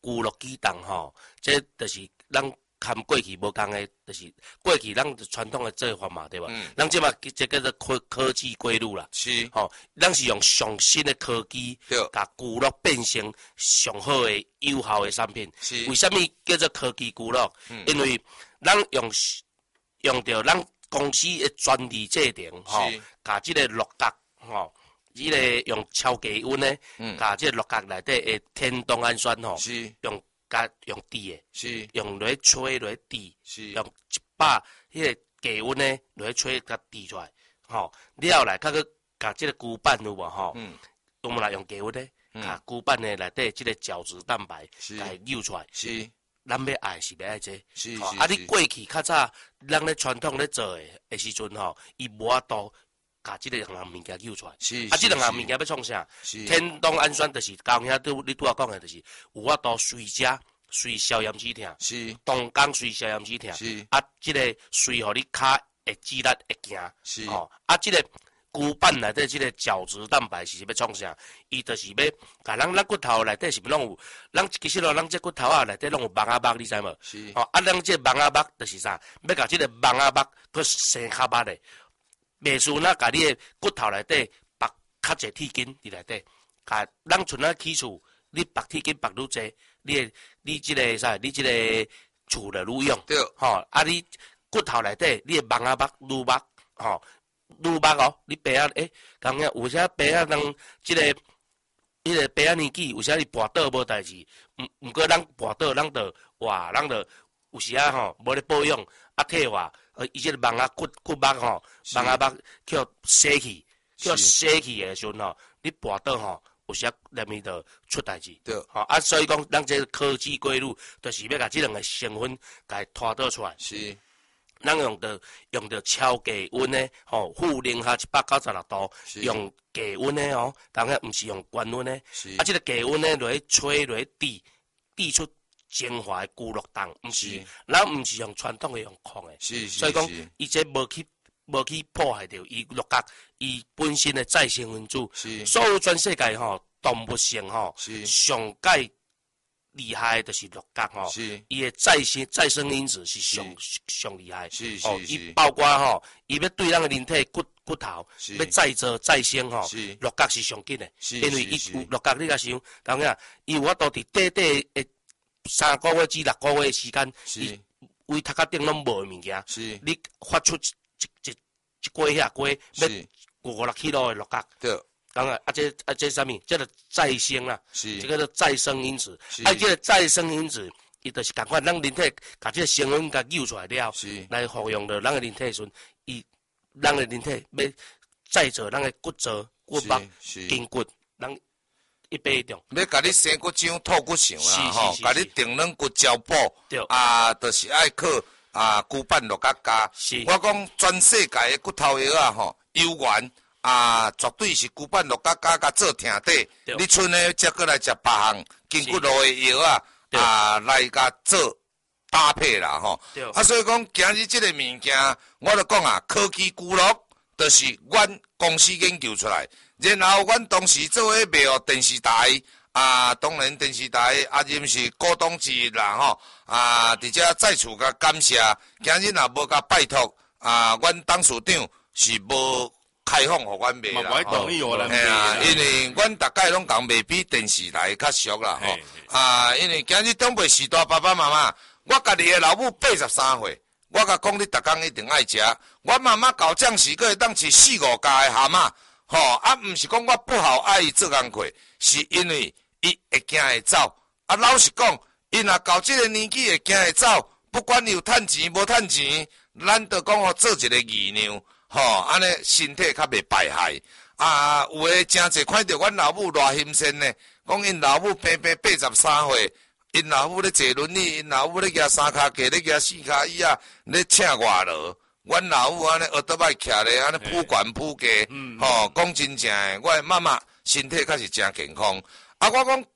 骨骼机动吼，这就是咱含过去无共的，就是过去咱传统的做法嘛，对吧？咱即嘛这叫做科技归路啦。 是。 吼，咱是用上新的科技，把骨骼变成上好的、有效的产品。 是。 为什么叫做科技骨骼？因为咱用到咱公司的专利制定，吼，把这个六角，吼。这个用超低温的，把这六角内底的天冬氨酸吼，用滴的，是用来吹来滴，是用100迄个低温的来吹甲滴出来，吼，了来甲去甲这个骨板有无吼？我们来用低温的，甲骨板的内底这个角质蛋白甲扭出来，是咱要爱是要爱这，是啊，你过去较早咱咧传统咧做的时阵吼，伊无法度。把这两样物件揪出来，啊，这两样物件要创啥？天冬氨酸就是刚遐你拄仔讲的，就是有法度随随消炎止痛，是冬工随消炎止痛，是啊，这个随互你骹的指力会行，是哦，啊，这个骨板内底这个角质蛋白是要创啥？伊就是要甲咱骨头内底是不拢有，咱其实咱这骨头啊内底拢有网仔肉，你知无？是哦，啊，咱这网仔肉就是啥？要甲这个网仔肉佮生较捌的。袂输那甲你的骨头内底绑较侪铁筋伫内底，甲咱像咱起厝，你绑铁筋绑愈侪，你即个啥？你即个厝就愈用，对，吼，啊你骨头内底你的网仔肉愈肉，吼，愈肉哦，你爸仔讲遐有些爸仔人即个迄个爸仔年纪，有时伊跋倒无代志，毋过咱跋倒，咱就哇，咱就有时啊吼，无咧保养，啊退化。伊即个网仔骨肉吼，网仔肉叫洗去的时阵吼，你跋倒吼，有时内面就出代志。对，吼啊，所以讲咱这科技规律，就是要甲即两个成分甲伊拖倒出来。是，咱用到超低温的吼，负零下196度，用低温的哦，当然毋是用高温的。是，啊，即个低温的落去吹落去滴出。精华的骨骼冻，毋是，咱毋是用传统的用控的，所以讲，伊这无去破坏掉伊六角，伊本身的再生分子，所有全世界吼动物性吼，上界厉害的就是六角吼，伊的再生因子是上厉害，哦，伊包括吼，伊要对咱的人体骨头要再造再生吼，六角是上紧的，因为伊有六角你甲想，当然，伊有法度伫短的。3个月至6个月的时间，伊胃头壳顶拢无的物件，你发出一锅遐锅，要5-6 kg 的六角，对，当然这啥物？这个再生啦，这个叫再生因子，啊，这个再生因子，伊就是共款，咱人体把这个成分甲扭出来了，来服用到咱的人体时阵，咱的人体要再造咱的骨质、骨肉、筋骨，咱。100种， 要甲你生骨浆、吐骨肠啦，吼，甲你定软骨胶补，啊，就是爱靠骨板六角加。我讲全世界的骨头药啊，吼，优源啊，绝对是骨板六角加甲做疼底。你剩的才过来食别项筋骨路的药啊，来甲做搭配啦，吼。啊，所以讲今日这个物件，我就讲啊，科技骨骼就是阮公司研究出来。然后，阮当时做伙卖予电视台啊，当然电视台啊，因是股东之一啦吼啊，伫遮再次甲感谢，今日也无甲拜托啊，阮董事长是无开放互阮卖啦。 我同意我啦， 因为阮大概拢讲卖比电视台较俗啦吼啊，因为今日长辈时代爸爸妈妈，我家己的老母83岁，我甲讲你逐工一定爱食，阮妈妈搞酱时个会当饲4-5家的蛤蟆。吼啊，毋是讲我不好爱伊做工课，是因为伊会惊会走。啊，老实讲，伊若到这个年纪会惊会走，不管伊有趁钱无趁钱，咱就讲做一个姨娘，吼，安尼身体较袂败害。啊，有诶真侪看到阮老母偌心善呢，讲因老母平平83岁，因老母咧坐轮椅，因老母咧举3骹架，咧举4骹椅啊，咧请外劳。阮老母安尼学倒摆徛咧，安尼铺悬铺低，吼，讲真正诶，我诶妈妈身体确实真健康。啊，我讲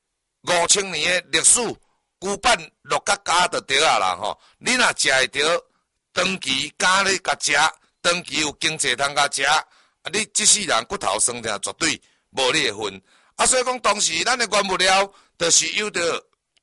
5000年诶历史，骨板六角加就对啊啦吼。你若食会着，长期加咧甲食，长期有经济通甲食，啊，你即世人骨头酸痛绝对无你诶份。啊，所以讲当时咱诶原物料，就是有着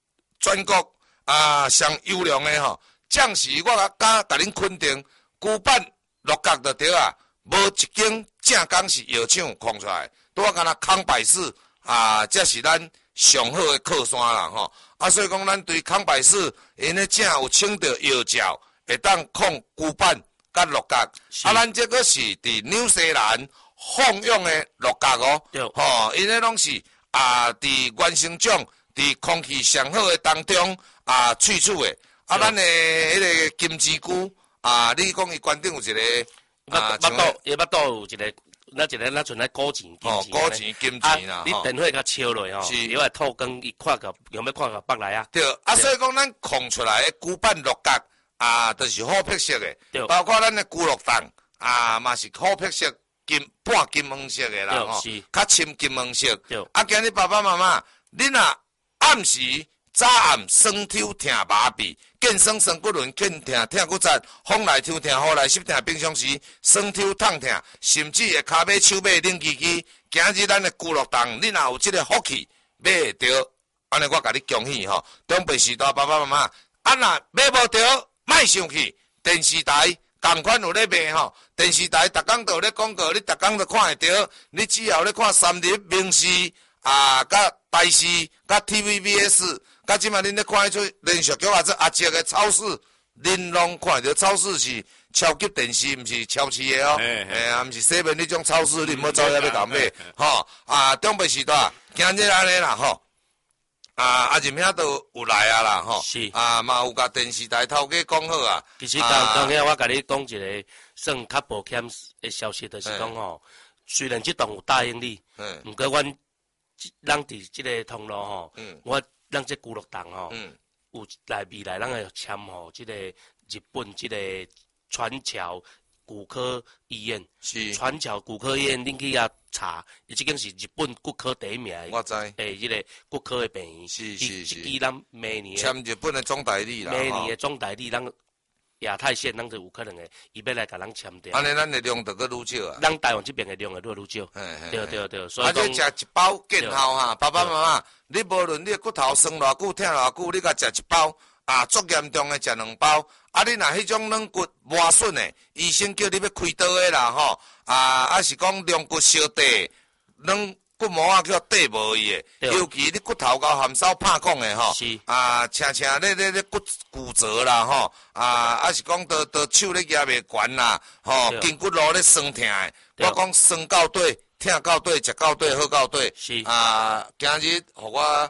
全国上优良的吼，将士我甲恁肯定，旧版六角就对啊，无一间正港是药厂空出来，拄啊敢若康百氏这是咱上好的靠山啦吼。所以讲咱对康百氏因咧正有请到药教，会当抗旧版甲六角。咱这个是伫纽西兰放养的六角哦，吼，因咧拢是伫原生种，伫空气上好的当中萃取的。咱的迄个金针菇你讲伊关顶有一个巴肚有一个。咱像咱古钱金钱啦，你电火甲烧落吼，伊会透光，伊看个用要看个北来啊。 对，所以讲咱控出来的旧版六角就是好配色的，包括咱的古乐蛋嘛是好配色半金黄色的啦吼，较深金黄色。今日爸爸妈妈，恁若暗时早暗酸抽疼麻痹，见酸酸骨轮，见疼骨节，风来抽疼，雨来湿疼，平常时酸抽痛疼，甚至会骹尾手尾冷叽叽。今日咱的骨乐档，你若有这个福气买着，安尼我甲你恭喜吼！中北时代爸爸妈妈，若买无着，莫生气。电视台同款有咧卖吼，电视台逐工都有咧广告，你逐工都看会着。你只要咧看三立、明视甲台视、甲 TVBS。甲即摆恁咧看出连续剧这阿姐的超市，恁拢看着超市是超级电视，毋是超市的哦。毋是西面迄种超市，你毋好走遐要甲买。吼中北时代今日安尼啦吼，任兄都有来啦吼。 是嘛有甲电视台头家讲好啊。 其实刚我甲你讲一个算较保险的消息，就是讲吼，虽然这栋有答应你，毋过咱伫即个通路吼，咱这古乐档吼，有未来咱会签吼，即个日本即个川桥骨科医院，是川桥骨科医院，恁去遐查，伊即间是日本骨科第一名的， 我知， 迄个骨科的病院，是，伊咱明年签日本的总代理啦， 明年的总代理，咱亚太线咱就有可能的，伊要来甲咱签订。 安尼咱的量就搁愈少啊。 咱台湾这边的量会愈少。对，所以讲。食一包见效哈，爸爸妈妈，你无论你的骨头酸偌久、疼偌久，你甲食一包足严重的食两包。你若迄种软骨磨损的，医生叫你要开刀的啦吼，是讲软骨烧地，骨膜叫底无伊的，尤其你骨头高含少拍讲的吼，常咧骨折啦吼，是讲都手咧举袂悬啦，吼，筋骨路咧酸疼的，我讲酸到底，疼到底，食到底，好到底，是今日互我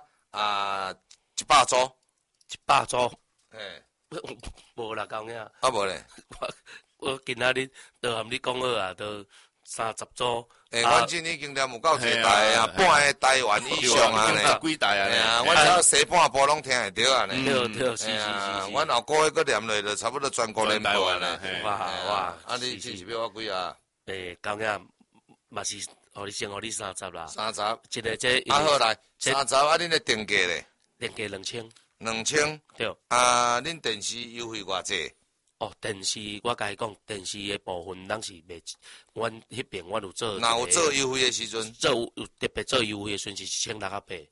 100组 ，100组，无啦，讲呀， 无咧， 我今仔日都含你讲好啊，都30组。 反正已经念有够侪台半个台湾以上啊呢， 几台啊？ 阮只西半部拢听会着啊呢。 对，是。 阮后个月佫念落就差不多全国联播啊呢。 哇！ 你是要我几啊？ 讲呀，嘛是，互你30啦。 30。 一个这。 好来，30恁的定价咧？ 定价2000。 2000。 对。 恁电视优惠偌济？ 电视我甲伊讲，电视的部分咱是袂，阮迄边我有做。 若有做优惠的时阵， 有特别做优惠的时阵是1680。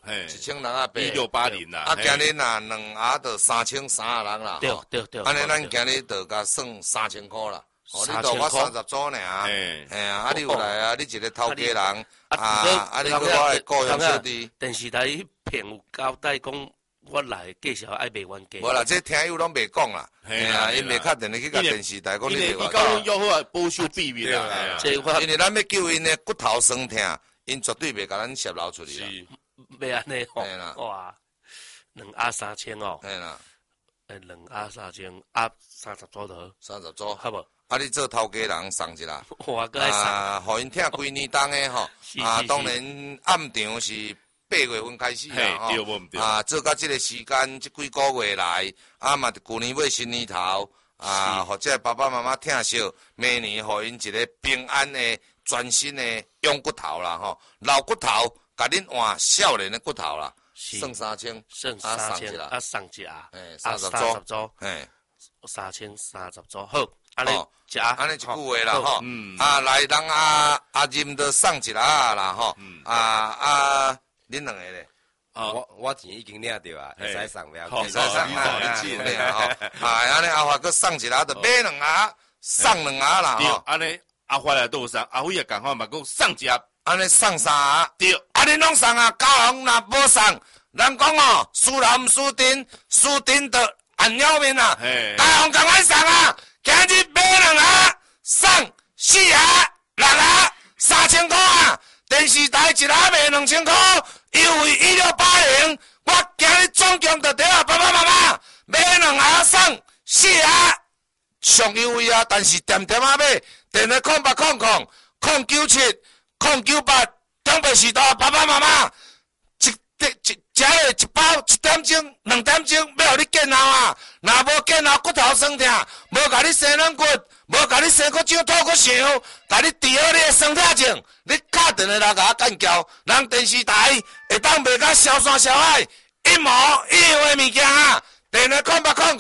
1680啦。 今日若2盒就3300人啦。 对。 安尼咱今日就甲算3000块啦。你度我30组尔。你有来啊？你一个头家人。你搁我的故乡小弟。 电视台迄片有交代讲。我来介绍爱卖冤家。 无啦，这听友拢袂讲啦。因袂确定去甲电视台讲你袂讲。因为要好保守秘密啦。 因为咱要救因的骨头酸疼，因绝对袂甲咱泄露出去啦。 袂安尼吼。哇，2盒3000哦。 嘿啦。 2盒3000，30组就好。 30组， 好无？ 你做头家人送一啦。 我搁爱送。 互因听规年冬的吼。当然暗场是。8月份开始啦，做到这个时间，这几个月来，嘛，旧年尾新年头，或者爸爸妈妈疼惜，明年互因一个平安的、全新的用骨头啦，吼，老骨头，甲恁换少年的骨头啦，剩3000， 剩3000，送一下 ，30组 ，3030组，好，安尼一句话啦，吼，来人阿任就送一下啦，吼，恁两个咧， 我钱已经领着啊，会使送了， 会使送啊，你领啊吼，安尼阿华佫送一下，就买2盒，送2盒啦吼。 安尼阿华来倒送，阿辉也共款嘛，佫送一盒， 安尼送3盒。 对， 啊恁拢送啊，高雄若无送，人讲哦，输人毋输阵，输阵就按了面啊。高雄共阮送啊，今日买2盒，送4盒、6盒，3000块啊。电视台1盒卖2000块，优惠1680。我今日总共就对啊，爸爸妈妈买2盒送4盒，上优惠啊！但是点点啊买，电话0800-097-098，中北时代爸爸妈妈食个一包1点钟、2点钟，要互你见效啊！若无见效，骨头酸痛，无甲你生软骨，无甲你生骨肿、吐骨伤，甲你治好你的酸痛症，你打电话来甲我干交，人电视台会当卖甲烧山烧海，一模一样的物件啊！电话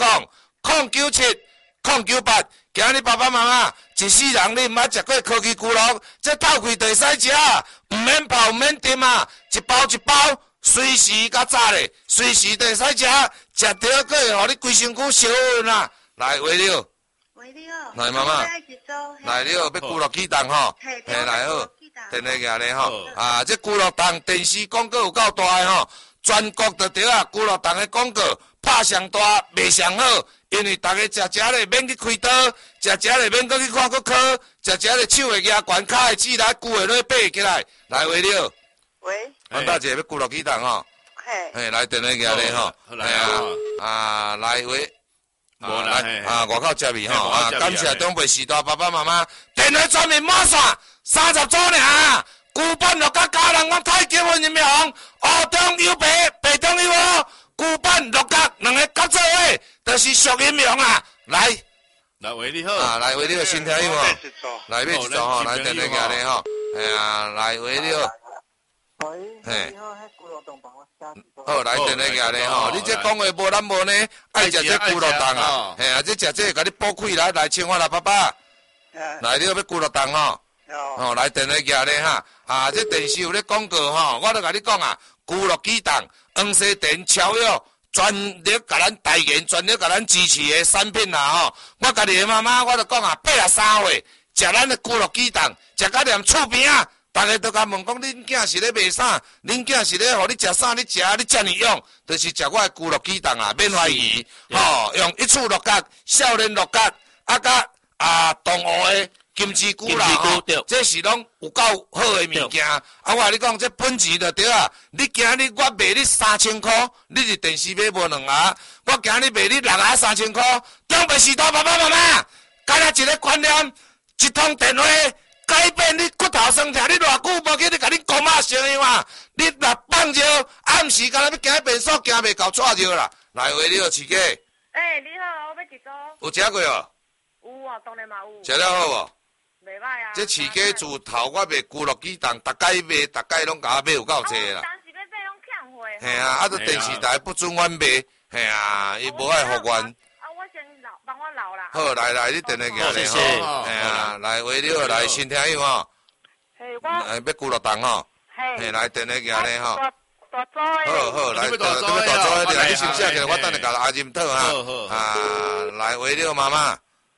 0800-097-098，今日爸爸妈妈一世人你毋捌食过科技咕噜，这透开就会使食，毋免泡毋免炖啊，一包一包。随时甲早咧，随时都会使食，食着佫会互你规身躯烧润啊！来，维六，来妈妈，来了，要咕噜鸡蛋吼，嘿，来好，电话举咧吼，啊，这咕噜蛋电视广告有够大诶吼，全国就对啊，咕噜蛋诶广告拍上大，卖上好，因为大家食咧免去开刀，食咧免去看科，食咧手会举悬，脚会指来，骨会落爬起来，来维六。 喂， 阮大姐要咕噜鸡蛋吼，嘿，来电话举咧吼，来喂，来外口接面吼，感谢东北时代爸爸妈妈，电话专门满线，30组尔，旧版乐甲家人阮太结婚音响，湖中有白，白中有黑，旧版乐甲2个合作伙，就是属音响啊，来喂你好， 来喂你好，新听有无？来买一组吼，来电话举咧吼，来喂你好。 嘿， 好，来电话举咧吼，你这讲话无咱无呢，爱食这咕噜蛋啊，嘿啊，这食这甲你补气来青蛙啦，爸爸，来你要咕噜蛋吼，吼来电话举咧哈，这电视有咧广告吼，我都甲你讲啊，咕噜鸡蛋、黄西田、超药，全力甲咱代言，全力甲咱支持的产品啦吼，我家己的妈妈我都讲啊，83岁食咱的咕噜鸡蛋，食甲连厝边啊。大家都甲问讲，恁囝是咧卖啥？恁囝是咧互你食啥？你食你遮尔用，就是食我的咕噜鸡蛋啊，免怀疑。吼，用一处落角、少年落角，甲动物的金针菇啦，吼，这是拢有够好的物件。我甲你讲，这本钱就对啊。你今日我卖你3000块，你是电视买无2盒，我今日卖你6盒3000块。中北时代爸爸妈妈，干那一个观念，一通电话。改变你骨头酸痛，你偌久无去你甲恁公妈烧样啊？你若放尿，暗时敢若要行便所，行袂到错尿啦。来，喂，你好，饲鸡。 你好，我要一组。 有食过哦？ 有啊，当然嘛有。 食了好无？ 袂歹啊。 这饲鸡自头我卖咕噜鸡蛋，逐摆卖，逐摆拢甲我买有够济啦。 当时要买拢抢货。 嘿啊，都电视台不准阮卖，嘿啊，伊无爱互阮。 我先帮我留啦。 好，来，你电话举咧吼，嘿啊，来，喂，你好，来，新听友吼，来要咕噜蛋吼，嘿，来电话举咧吼， 大组的。 好，来，你要大组的，来，你先写起来，我等下甲阿金讨哈，来，喂，你好，妈妈，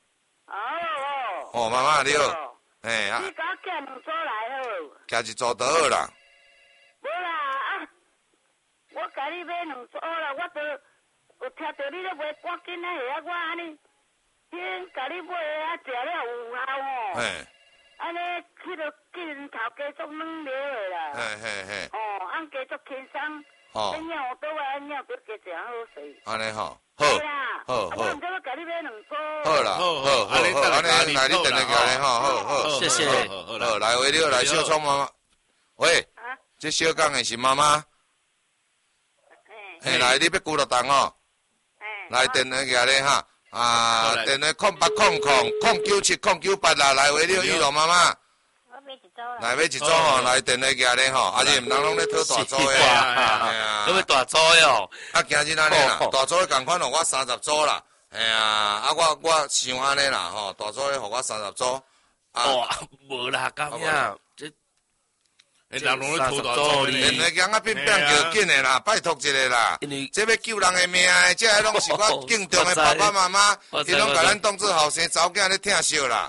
哦，妈妈你好，嘿啊， 你甲我寄2组来好。 寄一组就好啦。 无啦我甲你买2组啦，我都有听到你咧卖，赶紧咧下我安尼。先甲你买啊，食了有效吼。 嘿。 安尼去到镜头加足软了的啦。 嘿。 按加足轻松。你鸟倒来，鸟都加真好势。 安尼吼，好。好。 我唔知我甲你买2组。 好啦，好，安尼来你电话过来吼，好， 谢谢。 好，来喂，你好，来小聪妈妈。喂。这小讲的是妈妈。嘿，来你要咕噜蛋吼。来电话举咧哈。电话0800-097-098啦，来喂，你好，玉龙妈妈。 我买一组啦。 来买一组吼，来电话举咧吼，啊，是毋人拢咧讨大组的， 都要大组的哦。 啊，今日安尼啦，大组的共款互我30组啦，我想安尼啦吼，大组的互我30组。 哇，无啦，咁样，这人拢咧拖大走咧， 连个姜啊变叫紧的啦，拜托一下啦。这要救人的命的，这拢是我敬重的爸爸妈妈，伊拢甲咱当做后生查某囝咧疼惜啦。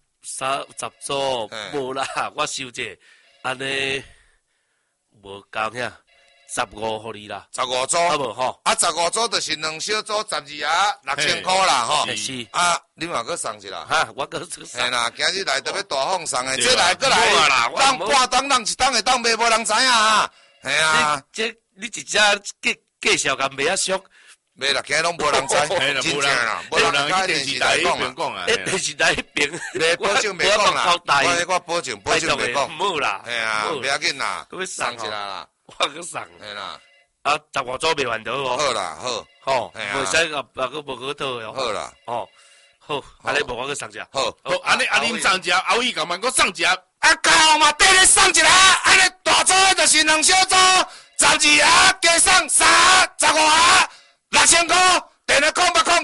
30组无啦，我收者，安尼无够遐，15互你啦。 15组， 啊无吼， 啊15组就是2小组12啊6000块啦吼。 是。 啊，你嘛搁送一啦？ 哈，我搁送。 嘿啦，今日来特别大放送的，这来搁来，当半当当一当会当卖，无人知影啊。嘿啊， 你一只介绍甲卖啊俗。 袂啦，今日拢无人知，真正啦，无人喺电视台讲啊， 电视台迄边， 袂保证袂讲啦，我保证袂讲， 唔好啦， 系啊，袂要紧啦， 佮要送一下啦， 我佮送， 系啦， 啊，15组卖完倒哦， 好啦，好， 吼，袂使个佮无佮讨哦， 好啦， 哦，好，安尼无我佮送只， 好， 安尼恁送只，后伊共万佮送只， 啊靠嘛，缀咧送一下，安尼大组就是2小组，12啊，加送3、15啊。6000块，电话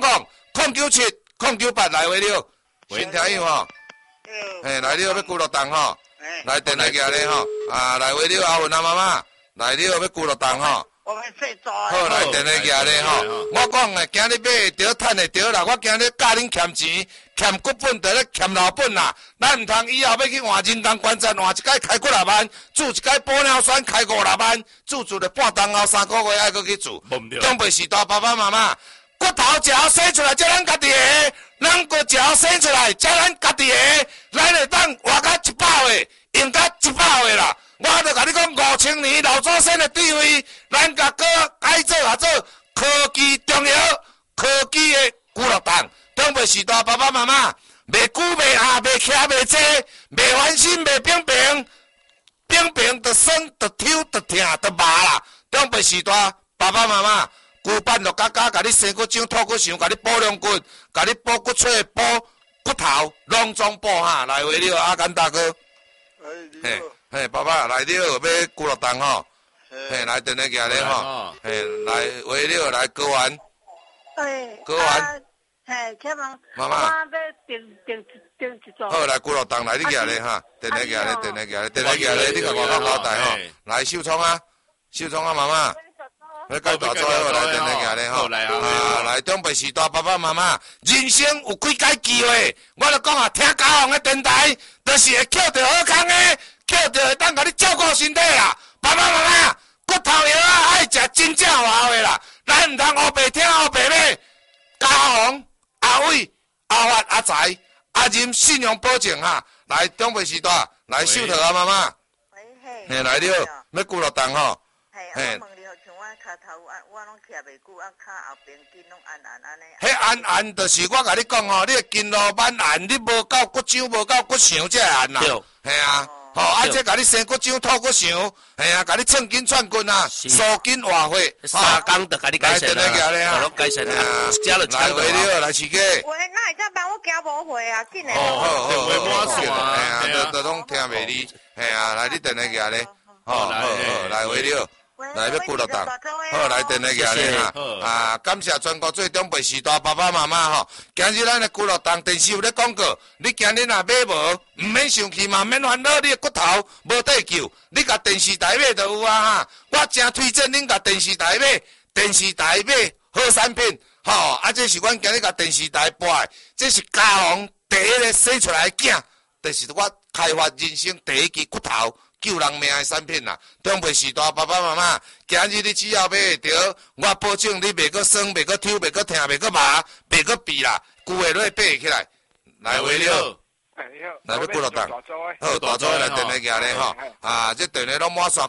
0800 097 来回了，先听伊吼，嘿，来了要几落档吼，来电话举咧吼，啊，来回了阿文阿妈妈，来了要几落档吼， 我们制作。 好，来电话举咧吼，我讲诶，今日买着趁会着啦，我今日教恁欠钱，欠骨本着咧欠老本啦，咱毋通以后要去换人工关节，换一届开几60万，住一届玻尿酸开50万，住了半冬后3个月爱搁去住，长辈时代爸爸妈妈，骨头只要生出来，才咱家己的，咱骨只要生出来，才咱家己的，咱会当活到100岁，用到100岁啦。我著甲你讲，5000年老祖先的智慧，咱甲哥改做啊做科技重要，科技的娱乐档。长辈时代爸爸妈妈，袂久袂下，袂徛袂坐，袂烦心，袂平平，平平就酸，就抽，就疼，就麻啦。长辈时代爸爸妈妈，旧板落甲甲你生骨掌、吐骨肠，甲你补两骨，甲你补骨髓、补骨头，拢总补哈。来回了阿甘大哥，嘿，嘿，爸爸来了要几落档吼，嘿，来电话举咧吼，嘿，来回了来割完，割完。 嘿，请问妈妈， 我要订一组。 好，来几落档来，你举咧哈，电话举咧，电话举咧，电话举咧，你甲外口交代吼，来秀聪啊，秀聪啊，妈妈。要搞大作好来，电话举咧吼，来长辈时代爸爸妈妈，人生有几届机会，我著讲啊，听家行的电台，就是会捡到好康的，捡到会当甲你照顾身体啦。爸爸妈妈，骨头药啊爱食真正有效的啦，咱毋通黑白听黑白买，家行。阿伟、阿发、阿财、阿任信用保证哈，来长辈时代，来秀桃啊妈妈，嘿来了，要几落档吼？ 嘿，我问你，像我脚头，我拢徛袂久，脚后边筋拢按安尼。 迄按就是我甲你讲吼，你筋络慢按，你无够骨掌，无够骨肠才会按啦。嘿啊。吼，啊，这甲你生骨掌、吐骨肠，嘿啊，甲你寸筋串骨啊，疏筋活血 ，3工就甲你改善啦，拢改善啦， 来回了，来饲鸡。 喂，那会再帮我行无会啊？紧诶。 好，嘿啊，都拢听袂哩，嘿啊，来你电话举咧，好，来回了。来要几落档，好来电话举咧哈，啊感谢全国最长辈时代爸爸妈妈吼，今日咱的几落档电视有咧广告，你今日若买无，唔免生气嘛，免烦恼，你的骨头无得救，你甲电视台买就有啊哈，我真推荐恁甲电视台买，电视台买好产品，吼，啊这是阮今日甲电视台播的，这是家行第一个生出来的囝，就是我开发人生第一支骨头。救人命的产品啦，长辈时代爸爸妈妈，今日你只要买会着，我保证你袂阁酸，袂阁抽，袂阁疼，袂阁麻，袂阁闭啦，旧的落爬起来，来回了，来要几落档，好大组来电话举咧吼，啊，这电话拢满线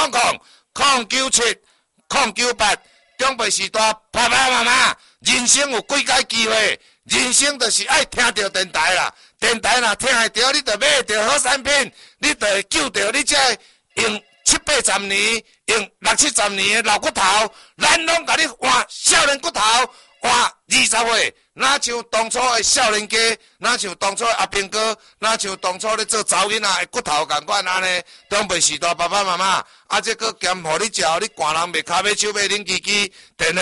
，0800 097 长辈时代爸爸妈妈，人生有几届机会，人生就是爱听着电台啦。电台若听会着，你着买着好产品，你着会救着你这用70、80年、用60、70年的老骨头，咱拢甲你换少年骨头，换20岁，哪像当初的少年家，哪像当初的阿兵哥，哪像当初咧做查某囡仔的骨头共款安尼。长辈时代爸爸妈妈，啊，这个兼互你食，你寒人袂骹尾手尾冷叽叽，电话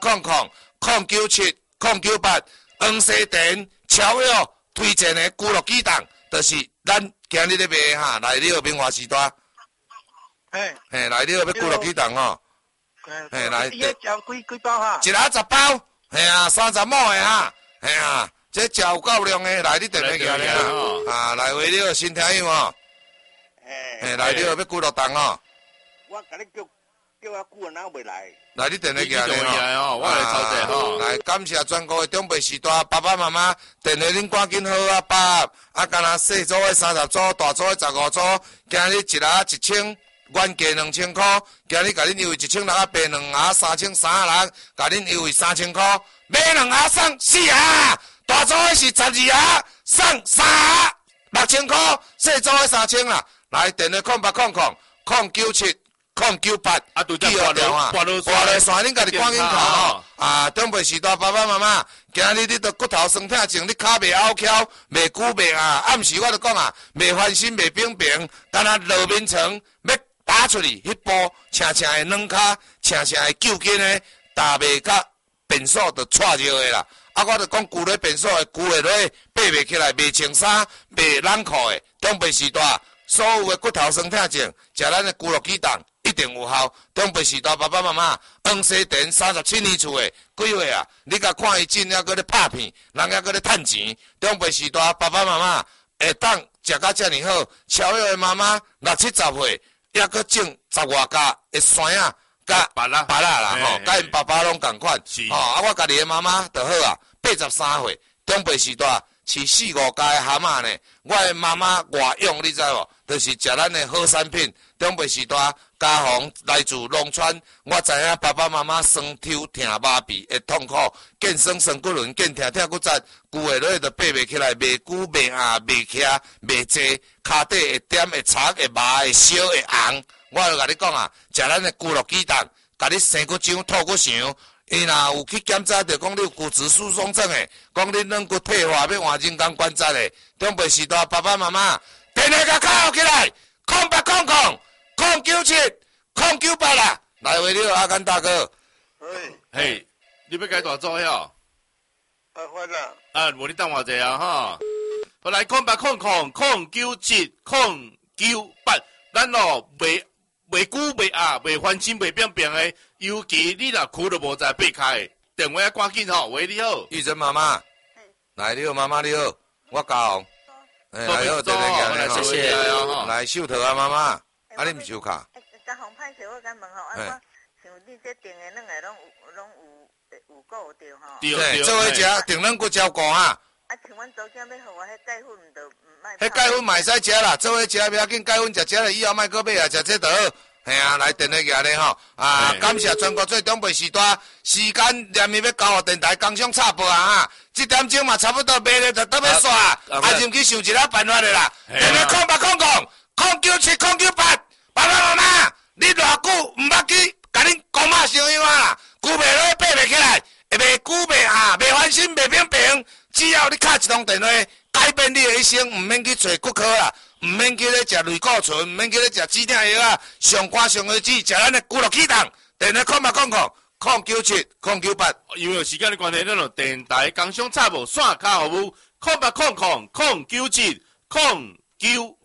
0800 097 黄西田超药。推荐的咕噜鸡蛋，就是咱今日咧卖哈，来了明华时代。 嘿，来你要几落去重吼？嘿，来， 伊迄交几包哈？ 一盒10包，嘿啊，30亩的哈，嘿啊，这食有够量的，来你电话行咧啊，来为了新听友哦，嘿，来你要几落重哦？ 我甲你叫啊久啊，哪袂来？ 来你电话行咧吼，我来操作吼。 来，感谢全国的长辈时代爸爸妈妈，电话恁赶紧好啊，爸，啊，敢若细组的30组，大组的15组，今日一盒1000。原价2000块，今日甲恁优惠1600啊，卖2盒3300，甲恁优惠3000块，买2盒送4盒，大组的是12盒送3盒，6000块，细组的3000啦。来电话0800 097 098，记好了啊！挂落线，恁家己赶紧看吼。啊，长辈时代爸爸妈妈，今日你都骨头酸痛症，你骹袂拗翘，袂久袂啊。暗时我就讲啊，袂翻身，袂平平，敢若路面床要。打出去，迄步青青的软骹，青青的旧筋的，踏袂甲便所就踹着的啦。啊，我就讲旧咧便所的，旧的落爬袂起来，袂穿衫，袂冷裤的。长辈时代，所有的骨头酸痛症，食咱的骨肉鸡蛋一定有效。长辈时代，爸爸妈妈，黄西田37年厝的几岁啊？你甲看伊真还搁咧拍片，人还搁咧趁钱。长辈时代，爸爸妈妈会当食甲遮尔好，超越的妈妈60、70岁。抑搁种10外家的山啊，甲芭乐啦吼，甲因爸爸拢共款。吼，啊，我家己的妈妈就好啊，83岁，长辈时代饲4、5家的蛤蟆呢。我的妈妈外用，你知无？就是食咱的好产品。长辈时代家风来自农村，我知影爸爸妈妈酸抽疼麻痹会痛苦，见酸酸骨轮，见疼骨折，旧的落就爬袂起来，袂久袂硬，袂徛袂坐，骹底会点会擦会麻会烧会红。我就甲你讲啊，食咱的骨肉鸡蛋，甲你生骨浆、吐骨肠。伊若有去检查，就讲你有骨质疏松症的，讲你软骨退化要换人工关节的。长辈时代爸爸妈妈，电话甲卡起来，0800 097 098啦，来为了阿甘大哥。 嘿，你要改大组哟？ 发啦。 啊，无你等我者啊哈。好来0800 097 098，咱咯袂久袂压，袂翻身，袂变变的。尤其你若哭都无在爬开，电话赶紧吼，喂你好。 玉珍妈妈，来你好，妈妈你好，我嘉宏。来好，电话来谢谢。 来秀桃啊，妈妈，啊你毋收卡？ 嘉宏歹势，我甲问吼，啊我像你这订的软个拢有够着吼。 对，做伙食订软骨胶骨哈。 啊，像阮昨天要互我迄钙粉，毋着毋卖。 迄钙粉嘛会使食啦，做伙食袂要紧，钙粉食了以后莫搁买啊，食这就好。嘿啊，来电话行咧吼，啊，感谢全国最长辈时代，时间连面要交互电台工商插播啊哈，这点钟嘛差不多卖咧就倒要煞，啊，就去想一个办法咧啦。电话097 098，爸爸妈妈，你偌久毋捌去甲恁公妈相样啦？久袂落爬袂起来，会袂久袂硬，袂翻身，袂平平，只要你敲一通电话，改变你的一生，毋免去找骨科啦。毋免去咧食类固醇，毋免去咧食止痛药啊，上肝上血脂，食咱的骨肉气蛋。电话097 098。 因为有时间的关系，咱就电台工商插播线卡服务0800 097 098。